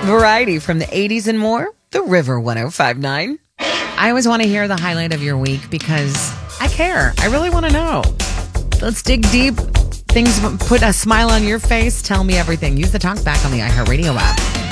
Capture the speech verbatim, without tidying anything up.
Variety from the eighties and more. The River one oh five point nine. I always want to hear the highlight of your week because I care. I really want to know. Let's dig deep. Things put a smile on your face. Tell me everything. Use the talk back on the iHeartRadio app.